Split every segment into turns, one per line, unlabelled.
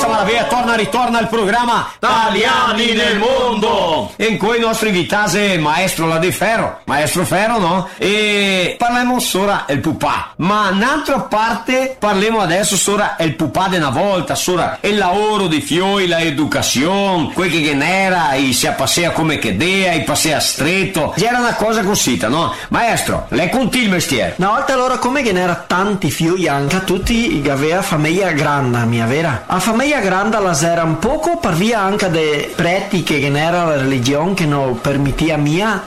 questa maraviglia ritorna il programma
Italiani nel mondo,
in cui il nostro invitato è maestro Maestro Ferro, no? E parliamo sopra il pupà, ma un'altra parte parliamo adesso sopra il pupà di una volta, sopra il lavoro di fioi, la educazione, quel che genera, e si passea come che dea, e passea stretto, era una cosa così, no? Maestro, lei conti il mestiere?
Una volta allora come genera tanti fioi anche tutti che aveva famiglia grande, mia vera? A famiglia grande la era un poco per via anche de preti che genera la religione che non permettia mia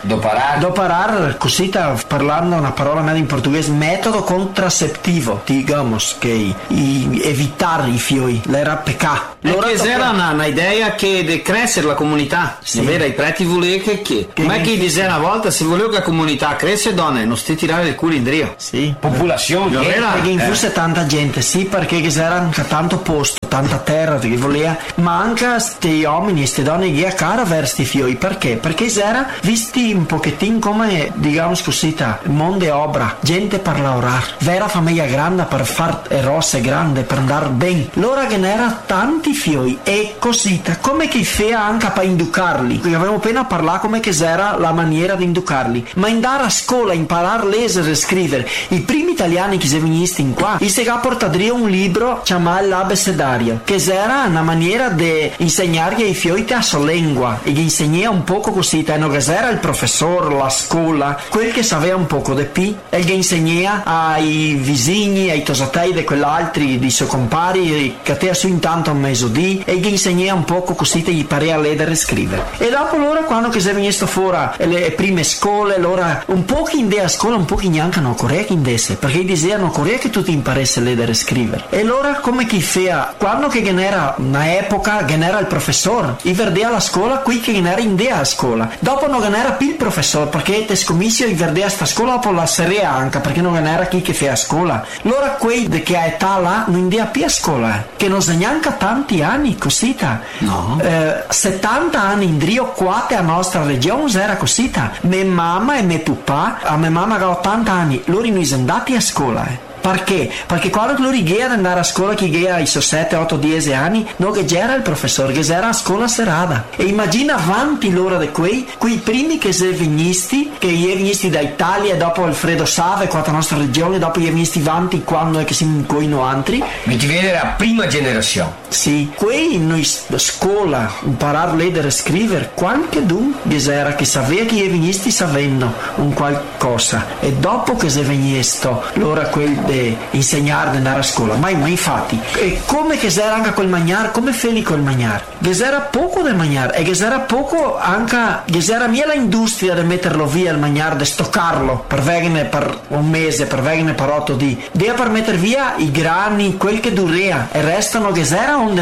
doparar così parlando una parola mia in portoghese, metodo contraccettivo, digamos che evitare i fioi, l'era peccato.
Allora era una idea che de crescere la comunità, sì. Vera, i preti volevano che come che diceva una volta, se voleva che la comunità cresce, donne, non stia tirare il culo in drio.
Sì.
Popolazione.
Perché in fosse tanta gente, sì, perché c'era anche tanto posto, tanta terra che voleva, ma anche sti uomini e ste donne che a cara verso sti fioi, perché? Perché era visti un pochettino come, diciamo così, mondo e opera, gente per lavorare, vera famiglia grande per far rosse grande, per andare bene. L'ora che n'era tanti fioi e così, come che fea anche per inducarli, perché avevamo appena parlato come che era la maniera di inducarli, ma andare a scuola, imparare a leggere e scrivere. I primi italiani che si venissero in qua, si ha portato un libro chiamato l'abecedario, che era una maniera di insegnare ai fioi la sua lingua e che insegnava un poco così, non che era il professore, la scuola, quel che sapeva un poco di più, e che insegnava ai vicini, ai tosatei di quell'altri, di suoi compari, che te su intanto un mezzodì, e che insegnava un poco così, gli pareva a leggere e scrivere. E dopo loro, quando che si venisse fuori le prime scuole, allora un po' che in a scuola, un po' che neanche non Corea che indesse, perché dicevano Corea che tu ti imparassi a leggere e scrivere. E allora come che fea, quando che era una epoca, che era il professore, i verdea alla scuola, qui che era in a scuola. Dopo non era più il professore, perché te scomissio i verdea sta scuola, dopo la serie anche, perché non era chi che fa a scuola. Allora quei che a età là non indea più a scuola, che non sa neanche tanti anni, così
no.
70 anni in drio, quate a nostra regione era così. Mia mamma e mio papà, a mia mamma che ha 80 anni, loro non sono andati a scuola. Perché? Perché quando loro ad andare a scuola che ai 7, 8, 10 anni non che c'era il professore, che era a scuola serata. E immagina avanti l'ora di quei primi che si venisti, che gli venisti da Italia, dopo Alfredo Save, qua la nostra regione, dopo gli venisti avanti quando è che si incoino altri.
Mi ti viene la prima generazione.
Sì, quei noi scuola, imparare a leggere e scrivere, qualche dun era che sapeva che gli venisti sapendo un qualcosa. E dopo che si venisto, l'ora quel insegnare ad andare a scuola, ma infatti e come che era anche quel mangiare, come feli quel mangiare, che era poco del mangiare e che era poco anche che era mia la industria di metterlo via il mangiare, di stoccarlo per vegane per un mese, per vegane per 8 di dea per mettere via i grani, quel che durea e restano che era onde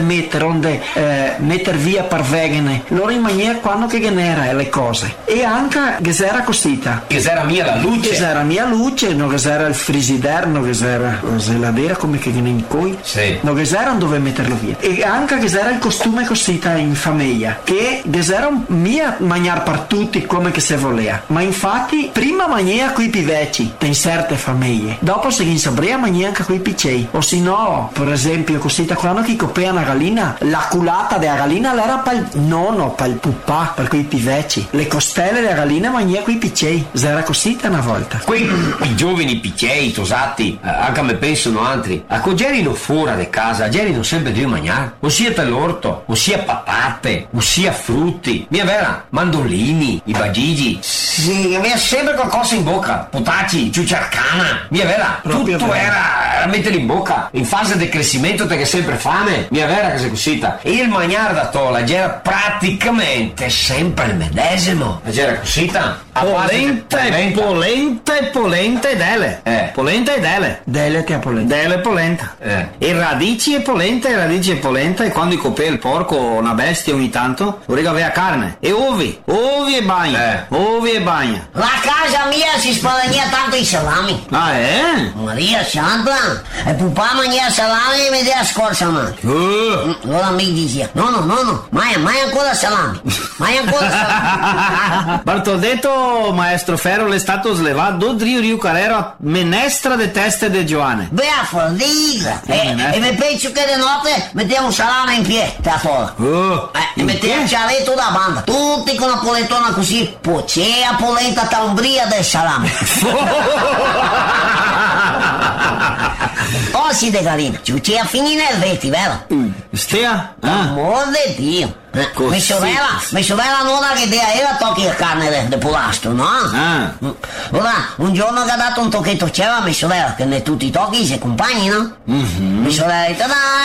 mettere via per vegane loro in maniera quando che genera le cose e anche che era cosita
che era mia la luce,
che era mia luce, no che era il frigiderno, che era la geladera come che viene in coi,
sì.
No che era dove metterlo via e anche che era il costume cosita in famiglia che era un mia mangiare per tutti come che se voleva, ma infatti prima mangiava coi più vecchi in certe famiglie, dopo se in sabria mangiava anche coi piccei o se no per esempio cosita quando chi copea una gallina la culata della gallina l'era per il nonno, per il pupà, per quei più vecchi, le costelle della gallina mangiava coi piccei, era cosita una volta
quei i giovani piccei tosati anche a me pensano altri a cogerino fuori di casa gerino sempre di mangiare ossia per l'orto ossia patate ossia frutti mia vera mandolini i bagigi sì, aveva sempre qualcosa in bocca potaci ciuciarcana mia vera
proprio
tutto era mettere in bocca in fase di crescimento perché sempre fame mia vera che si cosita e il mangiare da tola era praticamente sempre il medesimo era cosita
polenta e dele polenta e dele dele polenta e radici e polenta e quando copè il porco una bestia ogni tanto lo aveva carne e ovi e bagna
la casa mia si spagna tanto i salami Maria Santa e papà mangia salami e mi dà scorsa ma allora mi dice no mai ancora salami
Bartoldetto però maestro Ferro l'è stato slevato Rio Carrero menestra de teste de Giovanni.
Beh, a fordiga. E mi penso che di notte mettiamo un salame in piedi, e mettiamo il cialetto da banda, tutti con la polettona così, pocea polenta tambria del salame. Oh sì, de carino, ci a finire nel veti, vero?
Stia?
Amor de Dio. Mi sorella non ha che era tocchi la carne del polastro, no? Ora, un giorno che ha dato un tocchetto c'era mia sorella, che ne tutti i tocchi si compagni, no? Mia sorella ha detto,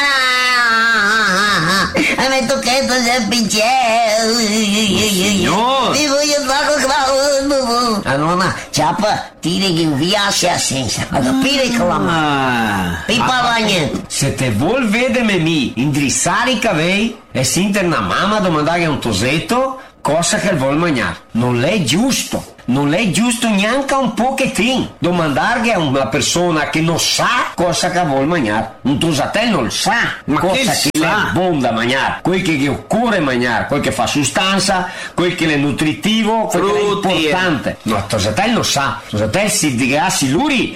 e mi tocchetto si pincero. Mi voglio fare allora, ciappa, tiri che via si assenza, a capire con la mano. E parla niente.
Se te vuol vedere mi indrissare i capelli e si interna mamma a domandare a un tosetto cosa che vuol mangiare. Non è giusto. Non è giusto neanche un pochettino domandare a una persona che non sa cosa che vuol mangiare. Un tosatello non sa ma cosa che è buono da mangiare, quel che occorre mangiare, quel che fa sostanza, quel che è nutritivo, quel che è importante. No, il tosatello sa, il tosatello si digrassi lui.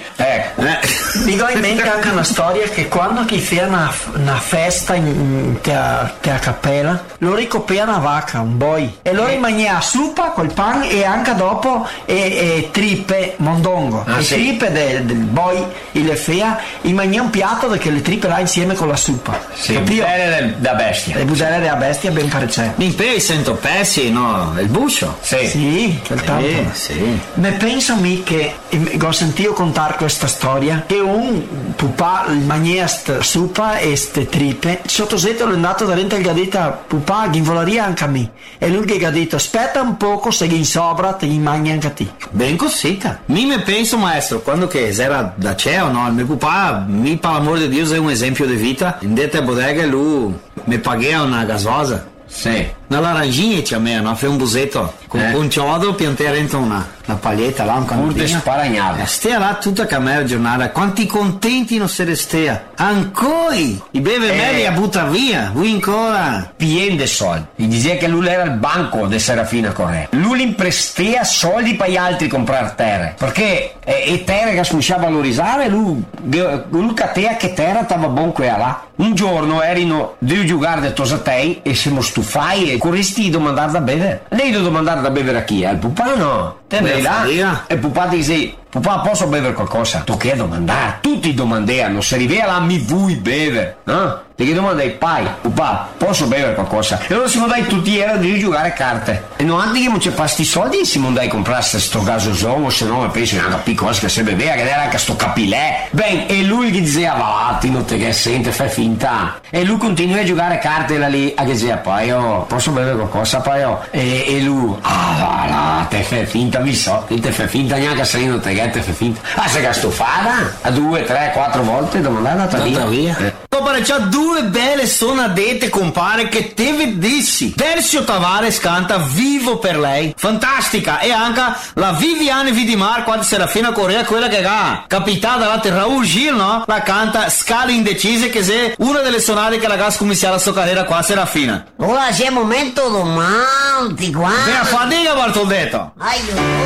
Mi do in mente anche una storia che quando chi fa una festa in te cappella, loro ricopiano una vacca, un boi, e loro mangiano suppa col pan e anche dopo e trippe mondongo, trippe del boi le fea e mangia un piatto perché le trippe là insieme con la suppa,
budelle da bestia,
le budelle della bestia ben parecchie
in pe sento pesci, no, il buscio
quel tanto ne penso mi che ho sentito contare questa storia che un pupà mangia sta suppa e ste trippe sottosetto l'è andato da dentro il gadetta pupà che volaria anche a me e lui che ha detto aspetta un poco se in sobra te gli mangi anche a te
ben cosita mi penso maestro quando che era da CEO no il mio papà mi per l'amor di Dio è un esempio di vita in detta bodega lui mi pagava una gasosa una laranjinha c'è a me no fa un busetto con un ciodo piantare dentro una paglietta là un
canotino sparagnale
stia là tutta camera giornata quanti contenti non se ne stia ancora i beve meglio a butta via lui ancora
pieno di soldi gli diceva che lui era il banco di Serafina Correa lui gli prestea soldi per gli altri comprare terre perché e terre che si a valorizzare lui catea che terra stava buon qui là un giorno erano due giocare del tosatei e siamo stufai e corresti domandare da bere lei lo domandare da bere a chi? Al pupà no te ne là e pupà dice pupà posso bere qualcosa? Tu che domandare tutti domandano se arriva là mi vuoi bere no? Ti che domandai pai pupà posso bere qualcosa e allora si mandai tutti erano di giocare a carte e non anche che non c'è pasti soldi si mandai a comprare sto gasosomo se no penso che anche piccolo che se beveva che era anche sto capilè ben e lui gli diceva vatti non te che sente fai finta e lui continua a giocare a carte là lì a che diceva poi posso bere qualcosa poi e lui te fai finta mi so te fai finta neanche se non te che te fai finta se che stufata a 2, 3, 4 volte domandare andata via
c'ha due belle sonadette compare che te vedessi Dersio Tavares canta Vivo per lei fantastica e anche la Viviane Vidimar quando Serafina Correa quella che ha capitata davanti Raul Gil no? La canta Scale indecise che è una delle sonate che ragazzi cominciare la sua carriera qua Serafina
ora c'è un momento romantico
a fatica Bartoldetto